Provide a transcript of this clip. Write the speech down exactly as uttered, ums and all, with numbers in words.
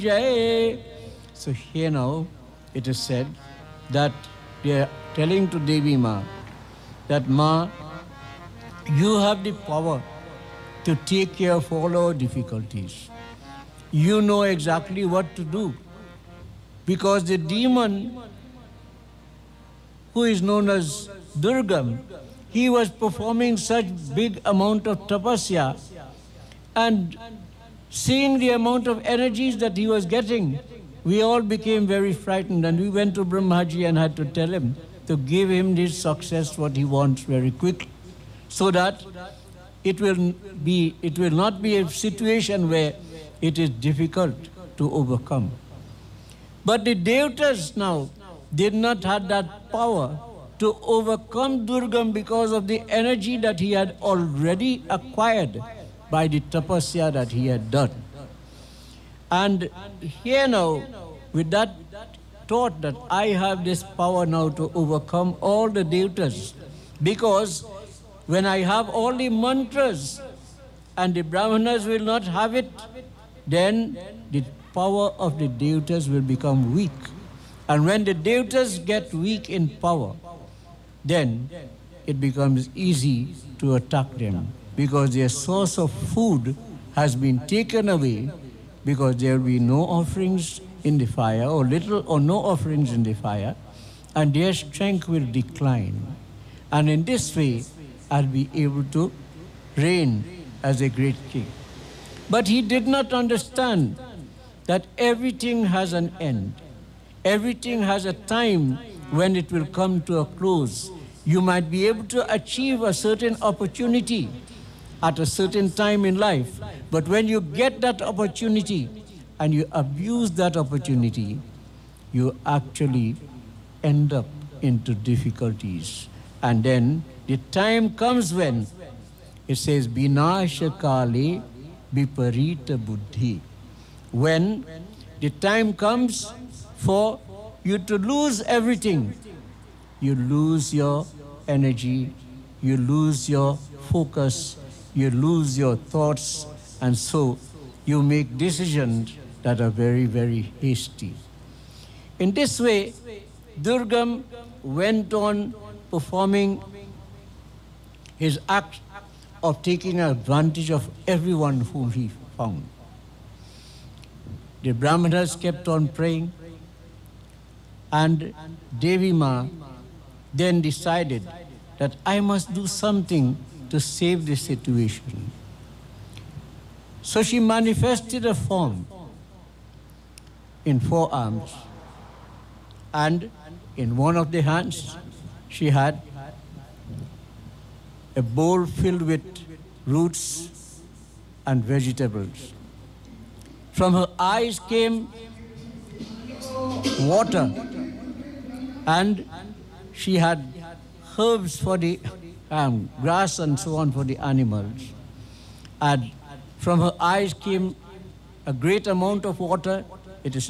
Jai. So here now it is said that they are telling to Devi Ma that Ma, you have the power to take care of all our difficulties. You know exactly what to do. Because the demon who is known as Durgam, he was performing such big amount of tapasya, and seeing the amount of energies that he was getting, we all became very frightened, and we went to Brahmaji and had to tell him to give him this success what he wants very quickly, so that it will be it will not be a situation where it is difficult to overcome. But the Devatas now did not have that power to overcome Durgam because of the energy that he had already acquired by the tapasya that he had done. And here now, with that thought that I have this power now to overcome all the Devatas, because when I have all the mantras and the Brahmanas will not have it, then the power of the Devatas will become weak. And when the Devatas get weak in power, then it becomes easy to attack them, because their source of food has been taken away, because there will be no offerings in the fire, or little or no offerings in the fire, and their strength will decline. And in this way, I'll be able to reign as a great king. But he did not understand that everything has an end. Everything has a time when it will come to a close. You might be able to achieve a certain opportunity at a certain time in life, but when you get that opportunity and you abuse that opportunity, you actually end up into difficulties. And then the time comes when it says, Vinasha Kale Viparita Buddhi. When the time comes for you to lose everything, you lose your energy, you lose your focus, you lose your thoughts, and so you make decisions that are very, very hasty. In this way, Durgam went on performing his act of taking advantage of everyone whom he found. The Brahmanas kept on praying, and Devi Ma then decided that I must do something to save the situation. So she manifested a form in four arms, and in one of the hands she had a bowl filled with roots and vegetables. From her eyes came water, and she had herbs for the um, grass and so on for the animals. And from her eyes came a great amount of water. It is